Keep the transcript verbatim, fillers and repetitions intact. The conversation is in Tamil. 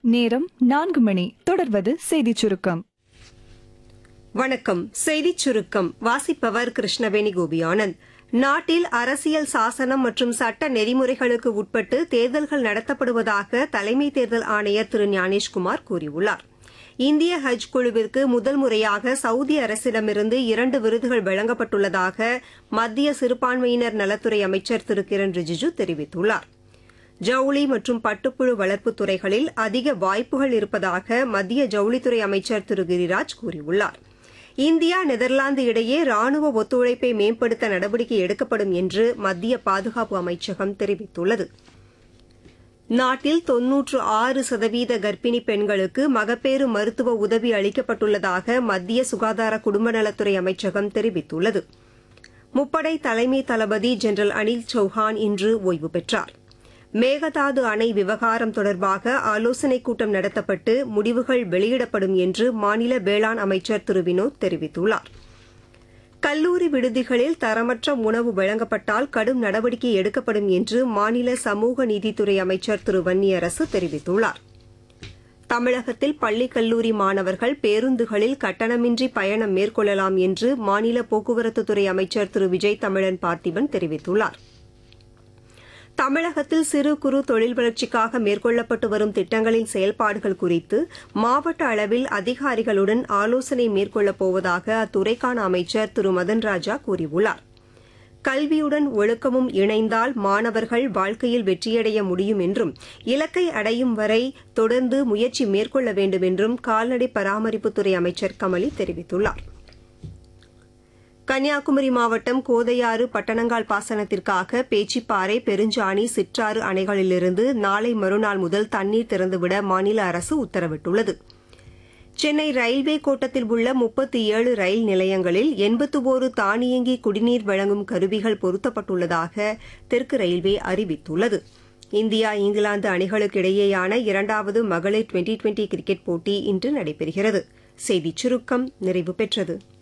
நேரம் நான்கு மணி. தொடர்வது செய்திச் சுருக்கம். வணக்கம். செய்திச் சுருக்கம் வாசிப்பவர் கிருஷ்ணவேணி கோபியானந்த். நாட்டில் அரசியல் சாசனம் மற்றும் சட்ட நெறிமுறைகளுக்கு உட்பட்டு தேர்தல்கள் நடத்தப்படுவதாக தலைமை தேர்தல் ஆணையர் திரு ஞானேஷ்குமார் கூறியுள்ளார். இந்திய ஹஜ் குழுவிற்கு முதல் முறையாக சவுதி அரசிடமிருந்து இரண்டு விருதுகள் வழங்கப்பட்டுள்ளதாக மத்திய சிறுபான்மையினர் நலத்துறை அமைச்சர் திரு கிரண் ரிஜிஜு தெரிவித்துள்ளார். ஜவுளி மற்றும் பட்டுப்புழு வளர்ப்புத் துறைகளில் அதிக வாய்ப்புகள் இருப்பதாக மத்திய ஜவுளித்துறை அமைச்சர் திரு கிரிராஜ் கூறியுள்ளார். இந்தியா நெதர்லாந்து இடையே ராணுவ ஒத்துழைப்பை மேம்படுத்த நடவடிக்கை எடுக்கப்படும் என்று மத்திய பாதுகாப்பு அமைச்சகம் தெரிவித்துள்ளது. நாட்டில் தொன்னூற்று ஆறு சதவீத கர்ப்பிணி பெண்களுக்கு மகப்பேறு மருத்துவ உதவி அளிக்கப்பட்டுள்ளதாக மத்திய சுகாதார குடும்பநலத்துறை அமைச்சகம் தெரிவித்துள்ளது. முப்படை தலைமை தளபதி ஜெனரல் அனில் சௌஹான் இன்று ஓய்வு பெற்றார். மேகதாது அணை விவகாரம் தொடர்பாக ஆலோசனைக் கூட்டம் நடத்தப்பட்டு முடிவுகள் வெளியிடப்படும் என்று மாநில வேளாண் அமைச்சர் திரு வினோத் தெரிவித்துள்ளார். கல்லூரி விடுதிகளில் தரமற்ற உணவு வழங்கப்பட்டால் கடும் நடவடிக்கை எடுக்கப்படும் என்று மாநில சமூக நீதித்துறை அமைச்சர் திரு வன்னியரசு தெரிவித்துள்ளார். தமிழகத்தில் பள்ளி கல்லூரி மாணவர்கள் பேருந்துகளில் கட்டணமின்றி பயணம் மேற்கொள்ளலாம் என்று மாநில போக்குவரத்துத்துறை அமைச்சர் திரு விஜய் தமிழன் பார்த்திபன் தெரிவித்துள்ளார். தமிழகத்தில் சிறு குறு தொழில் வளர்ச்சிக்காக மேற்கொள்ளப்பட்டு வரும் திட்டங்களின் செயல்பாடுகள் குறித்து மாவட்ட அளவில் அதிகாரிகளுடன் ஆலோசனை மேற்கொள்ளப் போவதாக அத்துறைக்கான அமைச்சர் திரு மதன் ராஜா கூறியுள்ளார். கல்வியுடன் ஒழுக்கமும் இணைந்தால் மாணவர்கள் வாழ்க்கையில் வெற்றியடைய முடியும் என்றும் இலக்கை அடையும் வரை தொடர்ந்து முயற்சி மேற்கொள்ள வேண்டும் என்றும் கால்நடை பராமரிப்புத்துறை அமைச்சர் கமலி தெரிவித்துள்ளார். கன்னியாகுமரி மாவட்டம் கோதையாறு பட்டணங்கால் பாசனத்திற்காக பேச்சிப்பாறை, பெருஞ்சாணி, சிற்றாறு அணைகளிலிருந்து நாளை மறுநாள் முதல் தண்ணீர் திறந்துவிட மாநில அரசு உத்தரவிட்டுள்ளது. சென்னை ரயில்வே கோட்டத்தில் உள்ள முப்பத்தி ஏழு ரயில் நிலையங்களில் எண்பத்தி ஒரு தானியங்கி குடிநீர் வழங்கும் கருவிகள் பொருத்தப்பட்டுள்ளதாக தெற்கு ரயில்வே அறிவித்துள்ளது. இந்தியா இங்கிலாந்து அணிகளுக்கு இடையேயான இரண்டாவது மகளிர் டுவெண்டி டுவெண்டி கிரிக்கெட் போட்டி இன்று நடைபெறுகிறது. செய்திச் சுருக்கம் நிறைவு பெற்றது.